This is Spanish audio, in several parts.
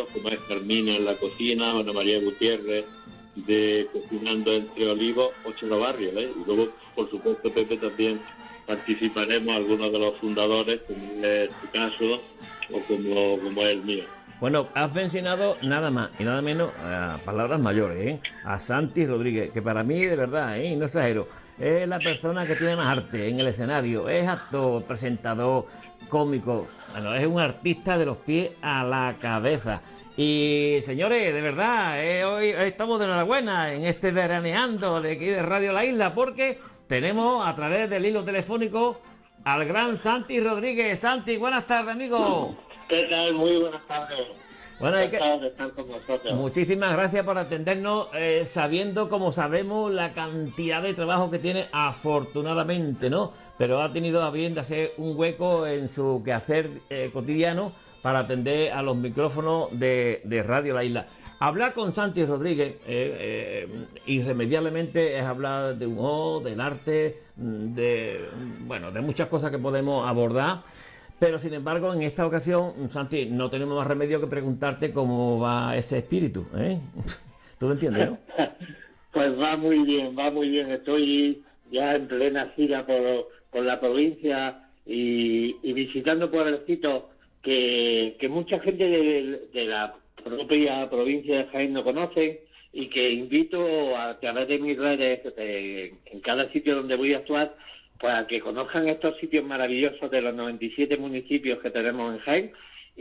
chefazos, como es Carmina en la cocina, Ana María Gutiérrez de Cocinando Entre Olivos, Ochero Barrios, ¿eh? Y luego, por supuesto, Pepe, también participaremos algunos de los fundadores, como es tu caso o como es el mío. Bueno, has mencionado nada más y nada menos palabras mayores, ¿eh? A Santi Rodríguez, que para mí, de verdad, ¿eh? Y no exagero, es la persona que tiene más arte en el escenario. Es actor, presentador, cómico. Bueno, es un artista de los pies a la cabeza. Y señores, de verdad, hoy estamos de enhorabuena en este veraneando de aquí de Radio La Isla, porque tenemos a través del hilo telefónico al gran Santi Rodríguez. Santi, buenas tardes, amigo. ¿Qué tal? Muy buenas tardes. Bueno, Encantado de estar con vosotros. muchísimas gracias por atendernos, sabiendo, como sabemos, la cantidad de trabajo que tiene, afortunadamente, ¿no? Pero ha tenido a bien de hacer un hueco en su quehacer cotidiano para atender a los micrófonos de Radio La Isla. Hablar con Santi Rodríguez irremediablemente es hablar de humor, del arte, de muchas cosas que podemos abordar. Pero sin embargo, en esta ocasión, Santi, no tenemos más remedio que preguntarte cómo va ese espíritu, ¿eh? ¿Tú lo entiendes, no? Pues va muy bien, va muy bien. Estoy ya en plena gira por la provincia y visitando pueblecitos que mucha gente de la propia provincia de Jaén no conoce, y que invito a través de mis redes, en cada sitio donde voy a actuar, pues a que conozcan estos sitios maravillosos de los 97 municipios que tenemos en Jaén,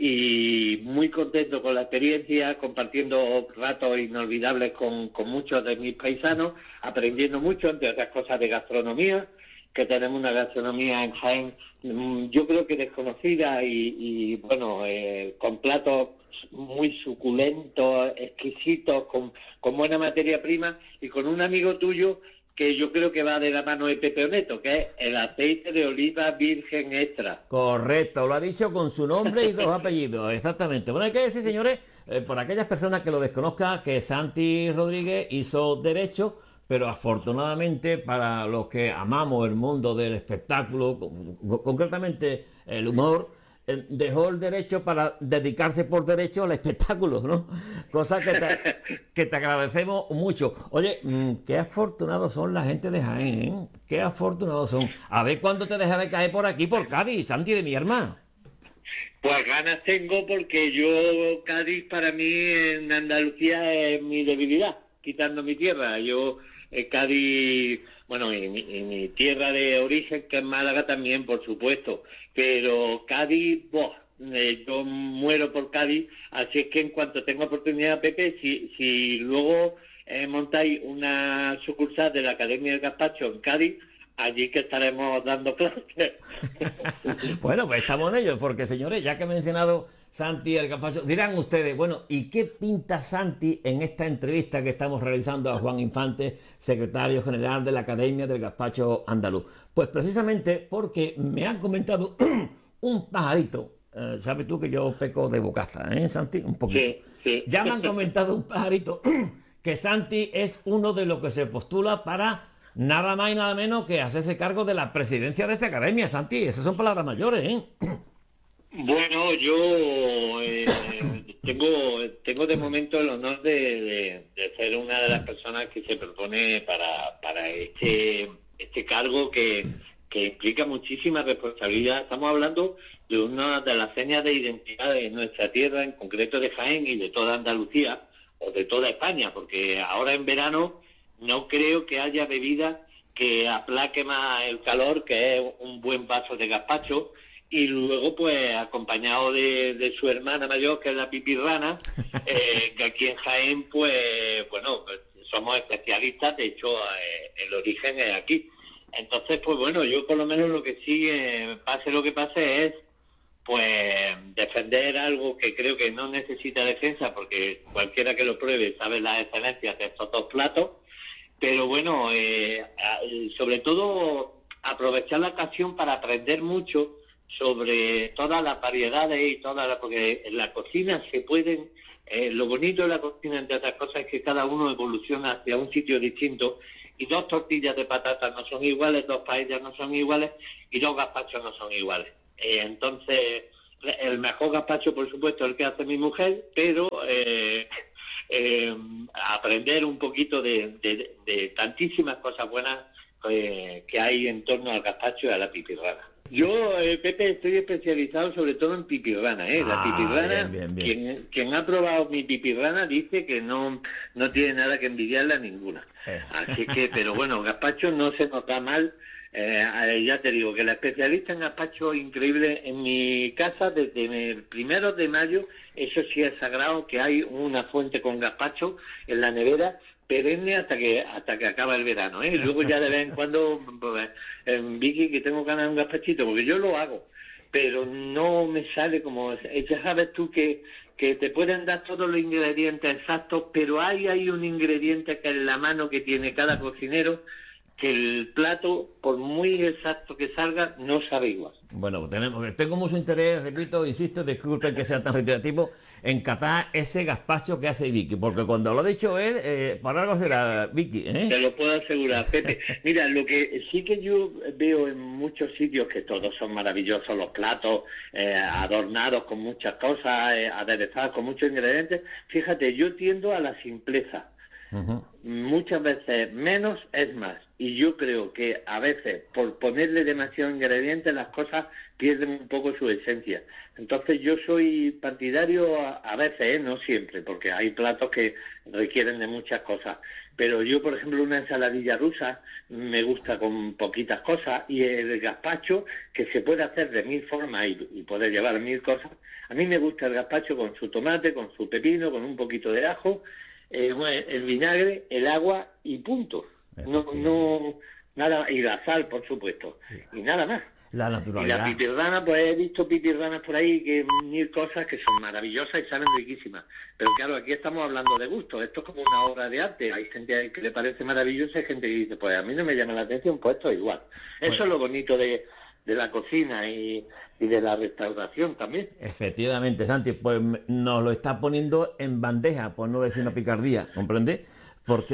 y muy contento con la experiencia, compartiendo ratos inolvidables con muchos de mis paisanos, aprendiendo mucho, entre otras cosas, de gastronomía, que tenemos una gastronomía en Jaén, yo creo que desconocida y con platos muy suculentos, exquisitos, con buena materia prima, y con un amigo tuyo que yo creo que va de la mano de Pepe Oneto, que es el aceite de oliva virgen extra. Correcto, lo ha dicho con su nombre y dos apellidos, exactamente. Bueno, hay que decir, señores, por aquellas personas que lo desconozcan, que Santi Rodríguez hizo Derecho, pero afortunadamente para los que amamos el mundo del espectáculo, concretamente el humor, dejó el Derecho para dedicarse por derecho al espectáculo, ¿no? Cosa que te agradecemos mucho. Oye, qué afortunados son la gente de Jaén, ¿eh? Qué afortunados son. A ver cuándo te deja de caer por aquí, por Cádiz, Santi de mi hermano. Pues ganas tengo, porque yo, Cádiz para mí en Andalucía es mi debilidad, quitando mi tierra. Yo, Cádiz, bueno, y mi tierra de origen, que es Málaga también, por supuesto, pero Cádiz, yo muero por Cádiz, así es que en cuanto tenga oportunidad, Pepe, si luego montáis una sucursal de la Academia del Gazpacho en Cádiz, allí que estaremos dando clases. Bueno, pues estamos en ello, porque señores, ya que he mencionado Santi el Gazpacho, dirán ustedes, bueno, ¿y qué pinta Santi en esta entrevista que estamos realizando a Juan Infante, secretario general de la Academia del Gazpacho Andaluz? Pues precisamente porque me han comentado un pajarito, sabes tú que yo peco de bocaza, ¿eh, Santi? Un poquito. Sí, sí. Ya me han comentado un pajarito que Santi es uno de los que se postula para nada más y nada menos que hacerse cargo de la presidencia de esta academia, Santi. Esas son palabras mayores, ¿eh? Bueno, yo tengo de momento el honor de ser una de las personas que se propone para este cargo que implica muchísima responsabilidad. Estamos hablando de una de las señas de identidad de nuestra tierra, en concreto de Jaén y de toda Andalucía, o de toda España, porque ahora en verano no creo que haya bebida que aplaque más el calor, que es un buen vaso de gazpacho, y luego pues acompañado de su hermana mayor, que es la pipirrana, que aquí en Jaén pues somos especialistas, de hecho el origen es aquí. Entonces pues bueno, yo por lo menos lo que sí, pase lo que pase, es pues defender algo que creo que no necesita defensa, porque cualquiera que lo pruebe sabe las excelencias de estos dos platos. Pero bueno, sobre todo aprovechar la ocasión para aprender mucho sobre todas las variedades porque en la cocina se pueden, lo bonito de la cocina, entre otras cosas, es que cada uno evoluciona hacia un sitio distinto, y dos tortillas de patatas no son iguales, dos paellas no son iguales, y dos gazpachos no son iguales. Entonces, el mejor gazpacho, por supuesto, el que hace mi mujer, pero aprender un poquito de tantísimas cosas buenas que hay en torno al gazpacho y a la pipirrana. Yo, Pepe, estoy especializado sobre todo en pipirrana, ¿eh? La pipirrana, bien, bien. Quien ha probado mi pipirrana dice que no tiene nada que envidiarle a ninguna. Así que, pero bueno, gazpacho no se nos da mal. Ya te digo que la especialista en gazpacho increíble en mi casa desde el 1 de mayo, eso sí es sagrado, que hay una fuente con gazpacho en la nevera perenne hasta que acaba el verano, ¿eh? Luego ya de vez en cuando, pues, Vicky, que tengo ganas de un gazpachito, porque yo lo hago, pero no me sale como... Ya sabes tú que te pueden dar todos los ingredientes exactos, pero hay un ingrediente que es la mano que tiene cada cocinero, que el plato, por muy exacto que salga, no sabe igual. Bueno, tengo mucho interés, repito, insisto, disculpen que sea tan reiterativo, en catar ese gazpacho que hace Vicky, porque cuando lo ha dicho él, para algo será Vicky, ¿eh? Te lo puedo asegurar, Pepe. Mira, lo que sí que yo veo en muchos sitios, que todos son maravillosos, los platos adornados con muchas cosas, aderezados con muchos ingredientes, fíjate, yo tiendo a la simpleza. Uh-huh. Muchas veces menos es más, y yo creo que a veces por ponerle demasiados ingredientes las cosas pierden un poco su esencia. Entonces yo soy partidario a veces, no siempre, porque hay platos que requieren de muchas cosas, pero yo, por ejemplo, una ensaladilla rusa me gusta con poquitas cosas, y el gazpacho, que se puede hacer de 1000 formas y poder llevar 1000 cosas. A mí me gusta el gazpacho con su tomate, con su pepino, con un poquito de ajo, el vinagre, el agua y punto. No nada, y la sal, por supuesto, y nada más. La naturalidad. Y la pipirrana, pues he visto pipirranas por ahí, que 1000 cosas que son maravillosas y saben riquísimas. Pero claro, aquí estamos hablando de gusto. Esto es como una obra de arte. Hay gente que le parece maravillosa y gente que dice, pues a mí no me llama la atención, pues esto es igual. Eso es lo bonito de la cocina y de la restauración también. Efectivamente, Santi, pues nos lo está poniendo en bandeja, por no decir una picardía, ¿comprende? Porque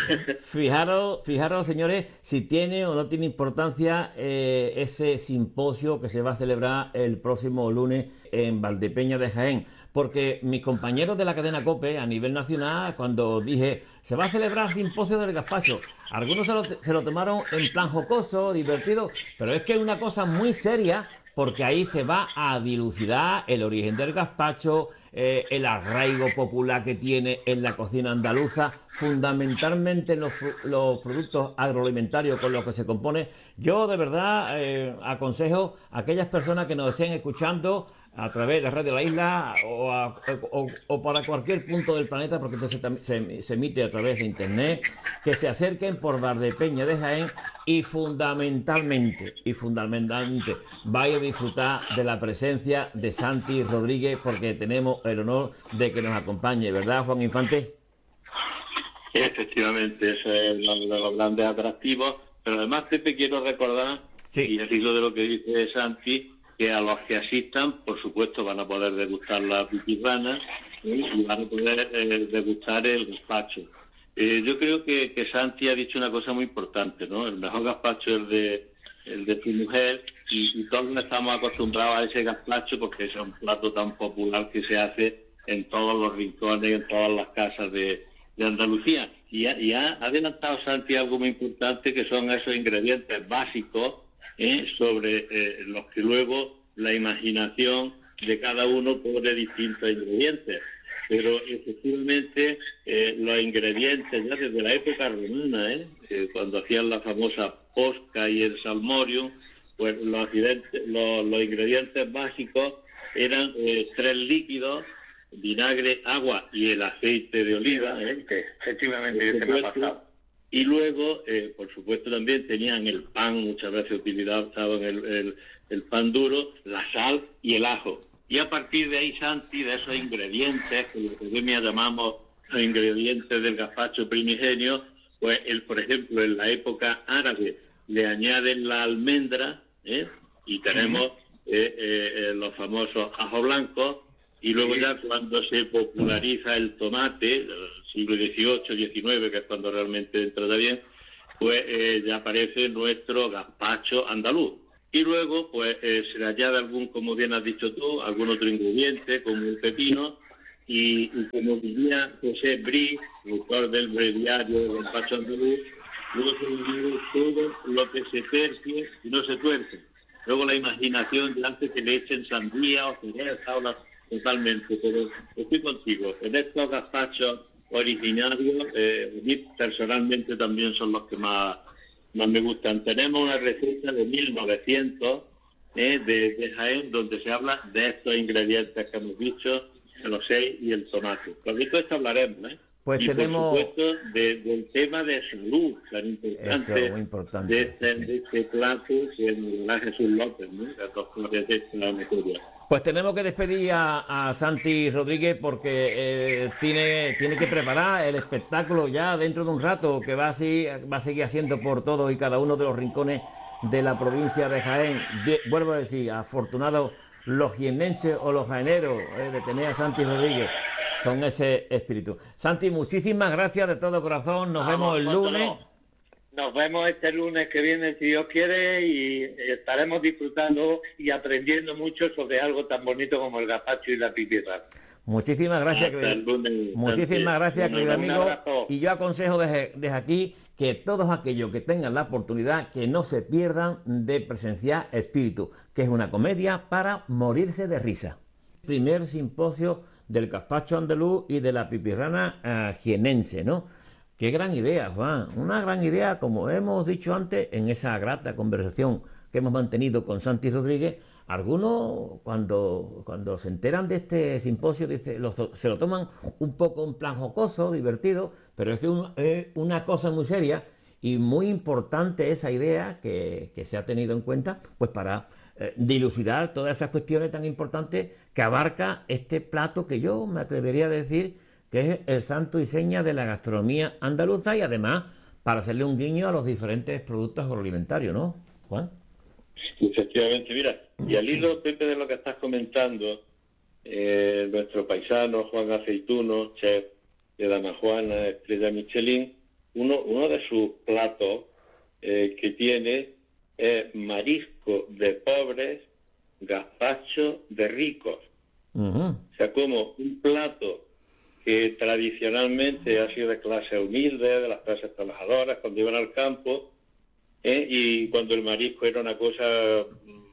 fijaros, señores, si tiene o no tiene importancia ese simposio que se va a celebrar el próximo lunes en Valdepeña de Jaén. Porque mis compañeros de la cadena COPE a nivel nacional, cuando dije se va a celebrar simposio del gazpacho, algunos se lo tomaron en plan jocoso, divertido, pero es que es una cosa muy seria, porque ahí se va a dilucidar el origen del gazpacho, el arraigo popular que tiene en la cocina andaluza, fundamentalmente los productos agroalimentarios con los que se compone. Yo de verdad aconsejo a aquellas personas que nos estén escuchando a través de la radio de la isla o para cualquier punto del planeta, porque entonces se emite a través de internet, que se acerquen por Valdepeña de Jaén y fundamentalmente vaya a disfrutar de la presencia de Santi Rodríguez, porque tenemos el honor de que nos acompañe, ¿verdad, Juan Infante? Efectivamente, eso es uno de los grandes atractivos, pero además, Pepe, quiero recordar, y al hilo de lo que dice Santi, que a los que asistan, por supuesto, van a poder degustar la pipirrana y van a poder degustar el gazpacho. Yo creo que Santi ha dicho una cosa muy importante, ¿no? El mejor gazpacho es el de tu mujer, y todos estamos acostumbrados a ese gazpacho porque es un plato tan popular que se hace en todos los rincones, en todas las casas de Andalucía. Y ha adelantado Santi algo muy importante, que son esos ingredientes básicos, sobre los que luego la imaginación de cada uno pone distintos ingredientes. Pero efectivamente los ingredientes ya desde la época romana, cuando hacían la famosa posca y el salmorio, pues los ingredientes básicos eran 3 líquidos: vinagre, agua y el aceite de oliva, que efectivamente se me ha pasado. Y luego, por supuesto, también tenían el pan, muchas veces utilizaban el pan duro, la sal y el ajo. Y a partir de ahí, Santi, de esos ingredientes, que en la academia llamamos los ingredientes del gazpacho primigenio, pues por ejemplo, en la época árabe le añaden la almendra, y tenemos los famosos ajo blancos. Y luego ya cuando se populariza el tomate, el siglo XVIII, XIX, que es cuando realmente entra bien, pues ya aparece nuestro gazpacho andaluz. Y luego, pues, se le añade algún, como bien has dicho tú, algún otro ingrediente, como el pepino, y como diría José Brí, autor del breviario del gazpacho andaluz, luego se le añade todo lo que se tercie y no se tuerce. Luego la imaginación de antes que le echen sandía o cereza, totalmente, pero estoy contigo. En estos gazpachos originarios, a mí personalmente también son los que más me gustan. Tenemos una receta de 1900 de Jaén, donde se habla de estos ingredientes que hemos dicho, el osey y el tomate. Por esto hablaremos, Pues y tenemos... por supuesto del tema de salud tan importante, Eso, muy importante, de este plato que nos da Jesús López, ¿no? De doctores de esta materia. Pues tenemos que despedir a Santi Rodríguez porque tiene que preparar el espectáculo ya dentro de un rato, que va a seguir haciendo por todos y cada uno de los rincones de la provincia de Jaén. Vuelvo a decir, afortunados los jiennenses o los jaeneros de tener a Santi Rodríguez con ese espíritu. Santi, muchísimas gracias de todo corazón. Nos vemos el lunes. Nos vemos este lunes que viene, si Dios quiere, y estaremos disfrutando y aprendiendo mucho sobre algo tan bonito como el gazpacho y la pipirrana. Muchísimas gracias, querido amigo. Y yo aconsejo desde aquí que todos aquellos que tengan la oportunidad que no se pierdan de presenciar Espíritu, que es una comedia para morirse de risa. Primer simposio del gazpacho andaluz y de la pipirrana jienense, ¿no? Qué gran idea, Juan. Una gran idea, como hemos dicho antes, en esa grata conversación que hemos mantenido con Santi Rodríguez. Algunos, cuando se enteran de este simposio, se lo toman un poco en plan jocoso, divertido, pero es que es una cosa muy seria y muy importante esa idea que se ha tenido en cuenta, pues para dilucidar todas esas cuestiones tan importantes que abarca este plato que yo me atrevería a decir que es el santo y seña de la gastronomía andaluza, y además para hacerle un guiño a los diferentes productos agroalimentarios, ¿no, Juan? Efectivamente, mira, y al hilo, Pepe, de lo que estás comentando, nuestro paisano Juan Aceituno, chef de Dama Juana, estrella Michelin, uno de sus platos que tiene es marisco de pobres, gazpacho de ricos. O sea, como un plato que tradicionalmente ha sido de clase humilde, de las clases trabajadoras, cuando iban al campo, y cuando el marisco era una cosa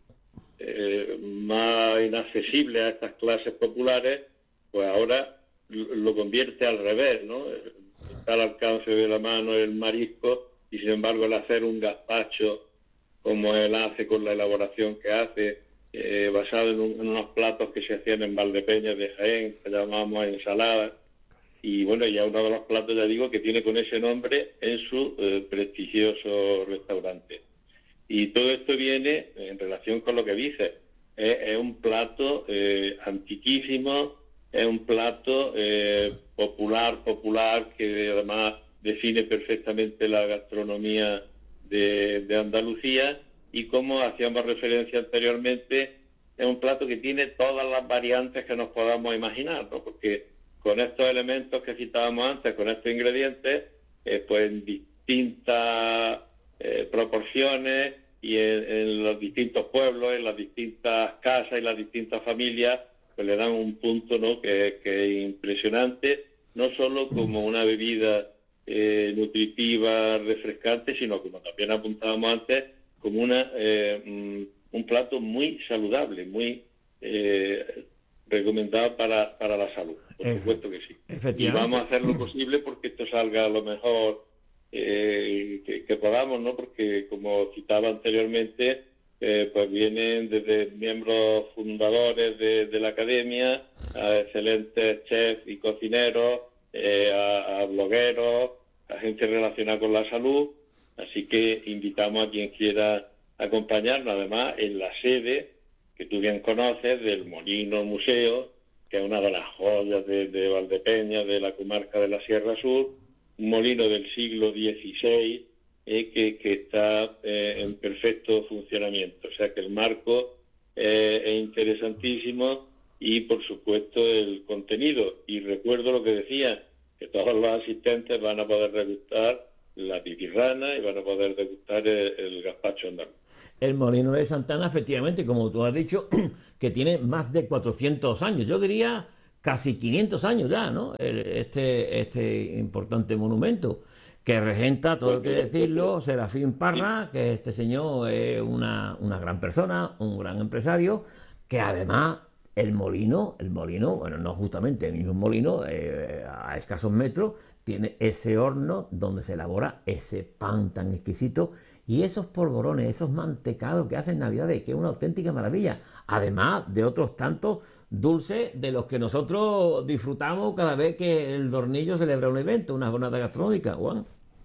más inaccesible a estas clases populares, pues ahora lo convierte al revés, ¿no? Está al alcance de la mano el marisco, y sin embargo el hacer un gazpacho como él hace, con la elaboración que hace, basado en unos platos que se hacían en Valdepeñas de Jaén, que llamábamos ensaladas. Y bueno, ya uno de los platos, ya digo, que tiene con ese nombre en su prestigioso restaurante. Y todo esto viene en relación con lo que dice. Es un plato antiquísimo, es un plato popular, que además define perfectamente la gastronomía de Andalucía, y como hacíamos referencia anteriormente, es un plato que tiene todas las variantes que nos podamos imaginar, ¿no? Porque con estos elementos que citábamos antes, con estos ingredientes, pues en distintas proporciones y en los distintos pueblos, en las distintas casas y las distintas familias, pues le dan un punto, ¿no?, que es impresionante, no solo como una bebida nutritiva, refrescante, sino, como también apuntábamos antes, como un plato muy saludable, muy recomendado para la salud. Por supuesto que sí. Y vamos a hacer lo posible porque esto salga lo mejor que podamos, ¿no? Porque, como citaba anteriormente, pues vienen desde miembros fundadores de la academia, a excelentes chefs y cocineros, a blogueros, a gente relacionada con la salud. Así que invitamos a quien quiera acompañarnos, además en la sede que tú bien conoces, del Molino Museo, que es una de las joyas de Valdepeñas, de la comarca de la Sierra Sur, un molino del siglo XVI que está en perfecto funcionamiento. O sea que el marco es interesantísimo, y por supuesto el contenido. Y recuerdo lo que decía, que todos los asistentes van a poder degustar la pipirrana y van a poder degustar el gazpacho andaluz. el molino de Santana, efectivamente, como tú has dicho, que tiene más de 400 años, yo diría casi 500 años ya, ¿no? Este importante monumento, que regenta, todo hay que decirlo, Serafín Parra, que este señor es una gran persona, un gran empresario, que además el molino, bueno, no justamente el mismo molino, a escasos metros, tiene ese horno donde se elabora ese pan tan exquisito y esos polvorones, esos mantecados que hacen Navidades, que es una auténtica maravilla. Además de otros tantos dulces de los que nosotros disfrutamos cada vez que el Dornillo celebra un evento, una jornada gastronómica, Juan.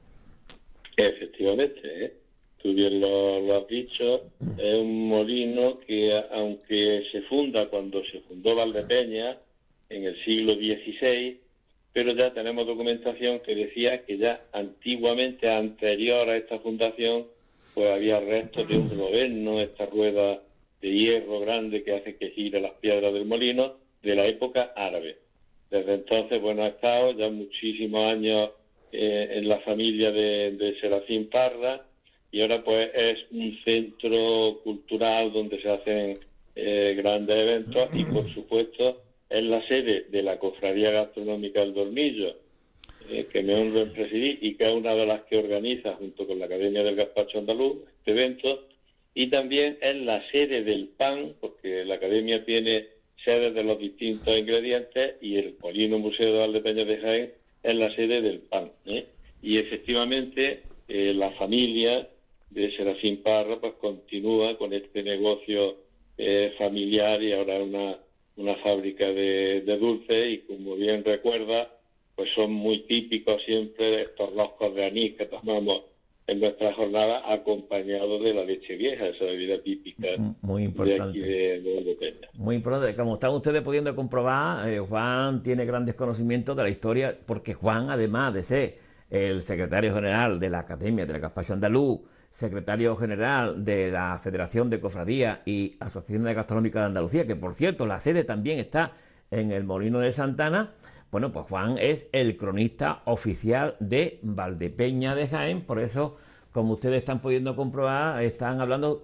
Efectivamente, tú bien lo has dicho, es un molino que, aunque se funda cuando se fundó Valdepeña, en el siglo XVI, pero ya tenemos documentación que decía que ya antiguamente, anterior a esta fundación, pues había restos de un roverno, esta rueda de hierro grande que hace que gire las piedras del molino, de la época árabe. Desde entonces, bueno, ha estado ya muchísimos años en la familia de Serafín Parra, y ahora pues es un centro cultural donde se hacen grandes eventos, y por supuesto es la sede de la Cofradía Gastronómica del Dornillo, que me honro en presidir y que es una de las que organiza junto con la Academia del Gazpacho Andaluz este evento, y también es la sede del pan, porque la Academia tiene sedes de los distintos ingredientes y el Molino Museo de Valdepeñas de Jaén es la sede del pan, y efectivamente la familia de Serafín Parra pues continúa con este negocio familiar, y ahora es una fábrica de dulces, y como bien recuerda, pues son muy típicos siempre estos roscos de anís que tomamos en nuestra jornada, acompañados de la leche vieja, esa bebida típica muy importante. De aquí de Valdepeñas. Muy importante. Como están ustedes pudiendo comprobar, Juan tiene grandes conocimientos de la historia, porque Juan, además de ser el secretario general de la Academia del Gazpacho Andaluz, secretario general de la Federación de Cofradías y Asociaciones Gastronómicas de Andalucía, que por cierto la sede también está en el Molino de Santana, bueno, pues Juan es el cronista oficial de Valdepeña de Jaén, por eso, como ustedes están pudiendo comprobar, está hablando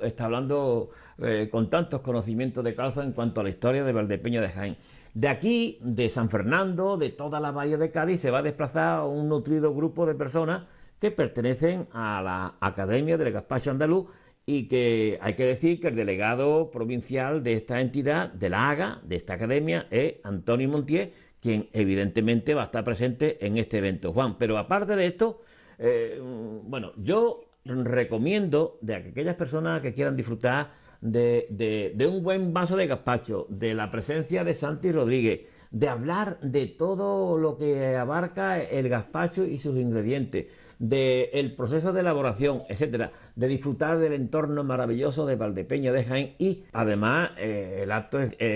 con tantos conocimientos de causa en cuanto a la historia de Valdepeña de Jaén. De aquí, de San Fernando, de toda la bahía de Cádiz, se va a desplazar un nutrido grupo de personas que pertenecen a la Academia del Gazpacho Andaluz, y que hay que decir que el delegado provincial de esta entidad, de la AGA, de esta academia, es Antonio Montier, quien evidentemente va a estar presente en este evento, Juan. Pero aparte de esto, bueno, yo recomiendo de aquellas personas que quieran disfrutar de un buen vaso de gazpacho, de la presencia de Santi Rodríguez, de hablar de todo lo que abarca el gazpacho y sus ingredientes, del proceso de elaboración, etcétera, de disfrutar del entorno maravilloso de Valdepeña de Jaén, y además el acto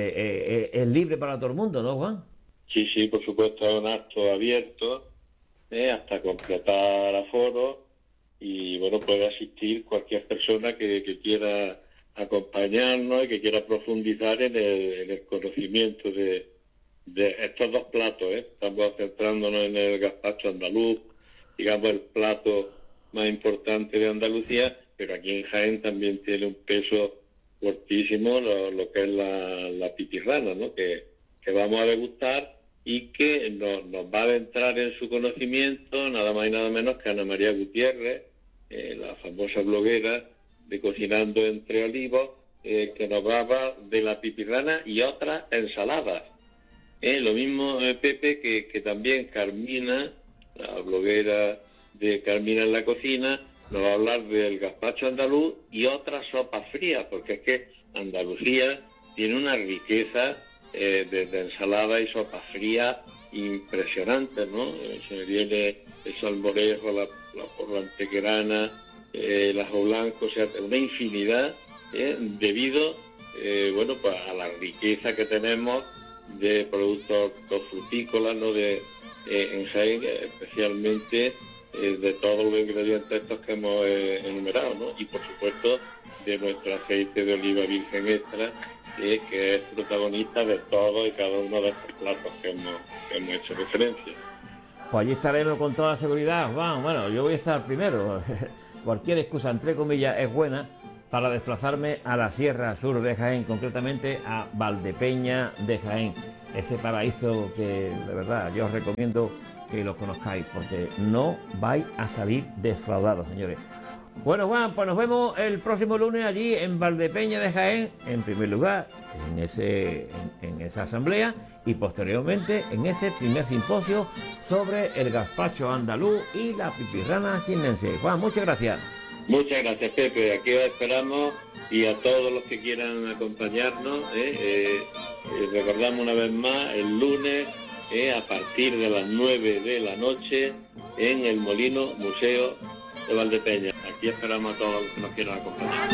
es libre para todo el mundo, ¿no, Juan? Sí, por supuesto, es un acto abierto hasta completar aforo, y bueno, puede asistir cualquier persona que quiera acompañarnos y que quiera profundizar en el conocimiento de estos dos platos. Estamos centrándonos en el gazpacho andaluz, digamos el plato más importante de Andalucía, pero aquí en Jaén también tiene un peso fuertísimo lo que es la pipirrana, ¿no? que vamos a degustar, y que nos va a adentrar en su conocimiento nada más y nada menos que Ana María Gutiérrez, la famosa bloguera de Cocinando entre Olivos, que nos va a hablar de la pipirrana y otras ensaladas. Lo mismo, Pepe, que también Carmina, la bloguera de Carmina en la Cocina, nos va a hablar del gazpacho andaluz y otras sopas frías, porque es que Andalucía tiene una riqueza de ensalada y sopas frías impresionantes, ¿no? Se me viene el salmorejo, la porra antequerana, el ajo blanco, o sea, una infinidad, debido bueno, pues a la riqueza que tenemos de productos frutícolas, ¿no? En Jaén, especialmente de todos los ingredientes estos que hemos enumerado, ¿no? Y por supuesto de nuestro aceite de oliva virgen extra, que es protagonista de todo y cada uno de estos platos que hemos hecho referencia. Pues allí estaremos con toda seguridad, Juan. Bueno, yo voy a estar primero. Cualquier excusa, entre comillas, es buena, para desplazarme a la Sierra Sur de Jaén, concretamente a Valdepeña de Jaén. Ese paraíso que de verdad yo os recomiendo que lo conozcáis, porque no vais a salir defraudados, señores. Bueno, Juan, pues nos vemos el próximo lunes allí en Valdepeña de Jaén, en primer lugar en esa asamblea, y posteriormente en ese primer simposio sobre el gazpacho andaluz y la pipirrana jiennense. Juan, muchas gracias. Muchas gracias, Pepe. Aquí os esperamos, y a todos los que quieran acompañarnos, recordamos una vez más el lunes a partir de las 9 de la noche en el Molino Museo de Valdepeña. Aquí esperamos a todos los que nos quieran acompañar.